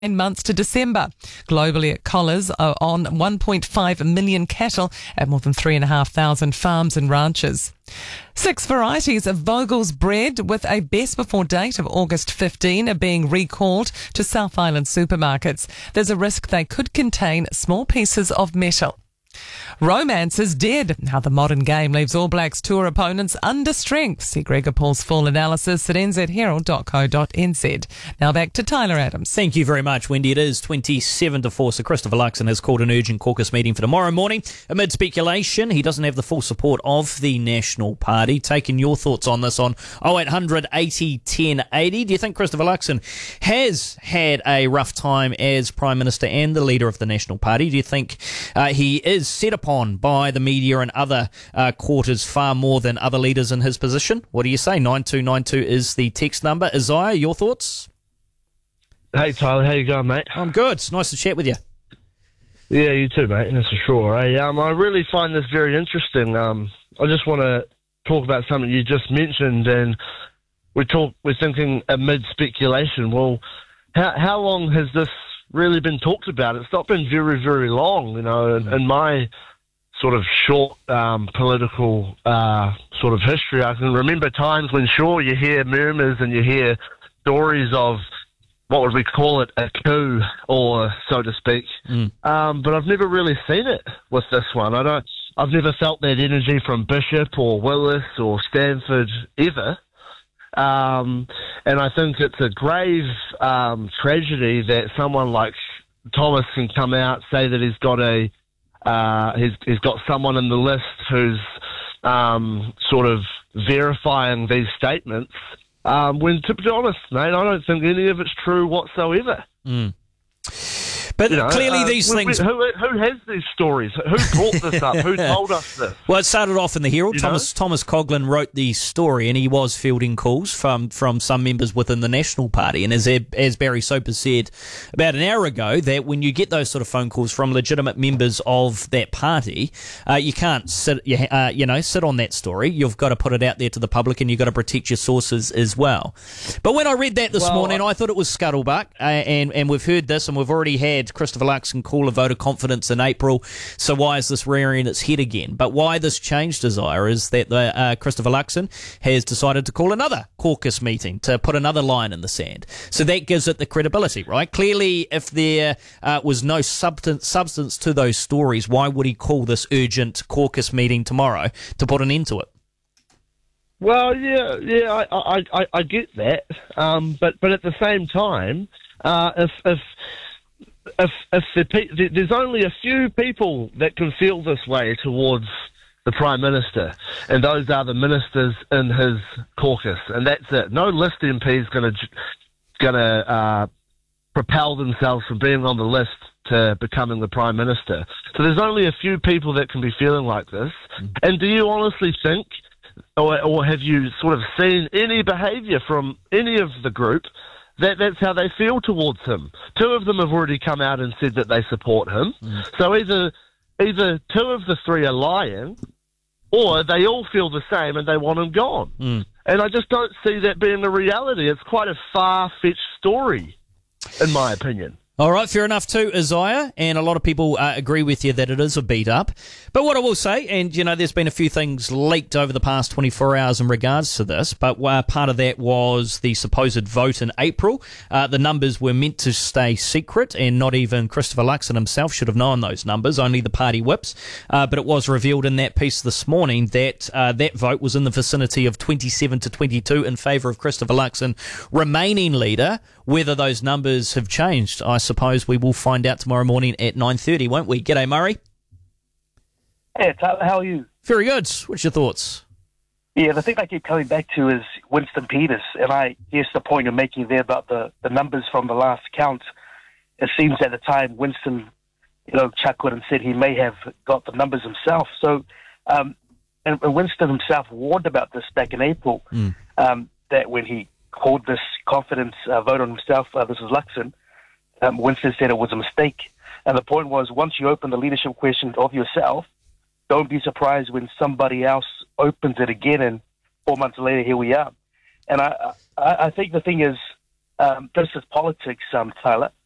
months to December. Globally, it collars are on 1.5 million cattle at more than 3,500 farms and ranches. 6 varieties of Vogel's bread with a best before date of August 15 are being recalled to South Island supermarkets. There's a risk they could contain small pieces of metal. Romance is dead. How the modern game leaves All Blacks tour opponents under strength. See Gregor Paul's full analysis at nzherald.co.nz. Now back to Tyler Adams. Thank you very much, Wendy. It is 27 to 4, so Christopher Luxon has called an urgent caucus meeting for tomorrow morning. Amid speculation, he doesn't have the full support of the National Party. Taking your thoughts on this on 0800 80 10 80. Do you think Christopher Luxon has had a rough time as Prime Minister and the leader of the National Party? Do you think he is set upon by the media and other quarters far more than other leaders in his position? What do you say? 9292 is the text number. Isaiah, your thoughts? Hey Tyler, how you going, mate? I'm good. It's nice to chat with you. Yeah, you too, mate. That's for sure. I really find this very interesting. I just want to talk about something you just mentioned, and we're thinking amid speculation. Well, how long has this really been talked about? It's not been very, very long, in my sort of short political sort of history. I can remember times when, sure, you hear murmurs and you hear stories of, what would we call it, a coup, or so to speak. But I've never really seen it with this one. I've never felt that energy from Bishop or Willis or Stanford ever. And I think it's a grave tragedy that someone like Thomas can come out, say that he's got he's got someone in the list who's sort of verifying these statements. When, to be honest, mate, I don't think any of it's true whatsoever. But clearly these things... Who has these stories? Who brought this up? Who told us this? Well, it started off in the Herald. Thomas Coughlan wrote the story, and he was fielding calls from some members within the National Party. And as Barry Soper said about an hour ago, that when you get those sort of phone calls from legitimate members of that party, you can't sit on that story. You've got to put it out there to the public, and you've got to protect your sources as well. But when I read that this morning, I thought it was scuttlebutt, and we've heard this, and we've already had Christopher Luxon call a vote of confidence in April, so why is this rearing its head again? But why this changed, Isaiah, is that Christopher Luxon has decided to call another caucus meeting to put another line in the sand. So that gives it the credibility, right? Clearly, if there was no substance to those stories, why would he call this urgent caucus meeting tomorrow to put an end to it? Well, yeah, I get that, but at the same time, if there's only a few people that can feel this way towards the Prime Minister, and those are the ministers in his caucus, and that's it. No list MP is going to propel themselves from being on the list to becoming the Prime Minister. So there's only a few people that can be feeling like this. And do you honestly think, or have you sort of seen any behaviour from any of the group that's how they feel towards him? 2 of them have already come out and said that they support him. So either 2 of the 3 are lying, or they all feel the same and they want him gone. And I just don't see that being the reality. It's quite a far-fetched story, in my opinion. All right, fair enough too, Isaiah, and a lot of people agree with you that it is a beat-up. But what I will say, and there's been a few things leaked over the past 24 hours in regards to this, but part of that was the supposed vote in April. The numbers were meant to stay secret, and not even Christopher Luxon himself should have known those numbers, only the party whips. But it was revealed in that piece this morning that that vote was in the vicinity of 27 to 22 in favour of Christopher Luxon remaining leader. Whether those numbers have changed, I suppose we will find out tomorrow morning at 9:30, won't we? G'day, Murray. Hey, Tyler, how are you? Very good. What's your thoughts? Yeah, the thing I keep coming back to is Winston Peters, and I guess the point you're making there about the numbers from the last count. It seems at the time Winston, chuckled and said he may have got the numbers himself. So, and Winston himself warned about this back in April, that when he called this confidence vote on himself, this is Luxon, Winston said it was a mistake. And the point was, once you open the leadership question of yourself, don't be surprised when somebody else opens it again, and 4 months later, here we are. And I think the thing is, this is politics, Tyler.